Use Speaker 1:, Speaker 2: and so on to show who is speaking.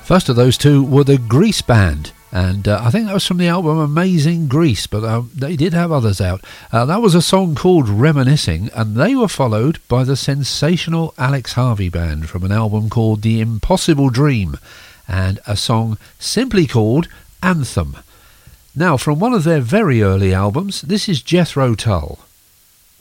Speaker 1: First of those two were the Grease Band, and I think that was from the album Amazing Grease, but they did have others out. That was a song called Reminiscing, and they were followed by the sensational Alex Harvey Band from an album called The Impossible Dream, and a song simply called Anthem. Now, from one of their very early albums, this is Jethro Tull.